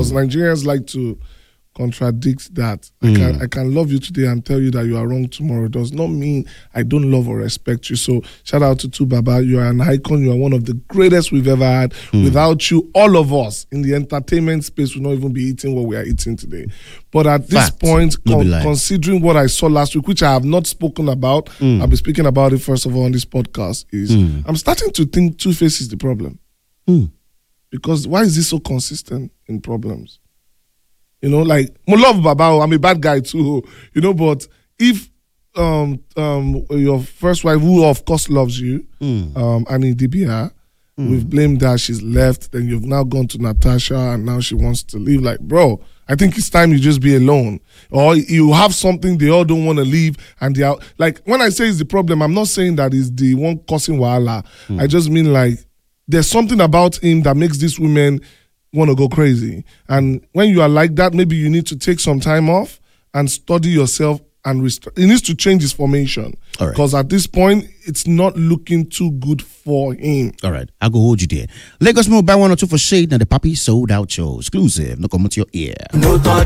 because Nigerians like to contradict that. I can love you today and tell you that you are wrong tomorrow. It does not mean I don't love or respect you. So shout out to Baba. You are an icon. You are one of the greatest we've ever had. Without you, all of us in the entertainment space will not even be eating what we are eating today. But at this point, considering what I saw last week, which I have not spoken about, I'll be speaking about it first of all on this podcast, is I'm starting to think Two-Face is the problem. Because why is he so consistent in problems? You know, like, I love Baba, I'm a bad guy too, you know, but if your first wife, who of course loves you, Annie Dibia, we've blamed her, she's left, then you've now gone to Natasha and now she wants to leave. Like, bro, I think it's time you just be alone. Or you have something they all don't want to leave and they are, like, when I say it's the problem, I'm not saying that it's the one causing wahala. I just mean like, there's something about him that makes these women want to go crazy. And when you are like that, maybe you need to take some time off and study yourself and he needs to change his formation. Because at this point, it's not looking too good for him. All right, I'll go hold you there. Lagos Mo buy 1 or 2 for shade. Now the Papi sold out show exclusive. No come to your ear. No touch.